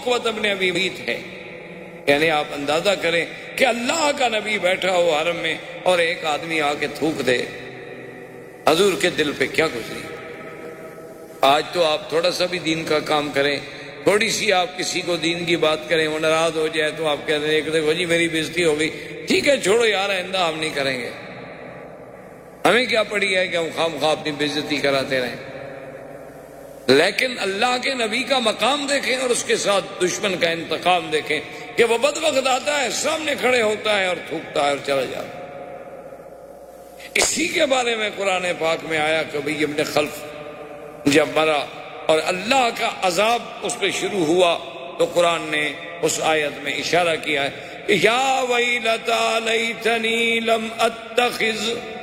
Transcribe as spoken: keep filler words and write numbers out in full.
उक़बत इब्न अबी मुयत है। यानी आप अंदाजा करें कि अल्लाह का नबी बैठा हो हरम में और एक आदमी आके थूक दे, हजूर के दिल पे क्या गुजरी। आज तो आप थोड़ा सा भी दीन का काम करें, थोड़ी सी आप किसी को दीन की बात करें, वो नाराज हो जाए तो आप कहते हैं देखो जी मेरी बेइज्जती हो गई, ठीक है छोड़ो यार आइंदा हम नहीं करेंगे। हमें क्या पड़ी है कि हम खामखा अपनी बेइज्जती कराते रहें। लेकिन अल्लाह के नबी का मकाम देखें और उसके साथ दुश्मन का इंतकाम देखें कि वह बदवक्त आता है, सामने खड़े होता है और थूकता है और चला जाता है। इसी के बारे में कुरान पाक में आया कभी इब्न खल्फ जब मरा और अल्लाह का अजाब उस पर शुरू हुआ तो कुरान ने उस आयत में इशारा किया है, या वैलता लैतनी लम अत्तखिज़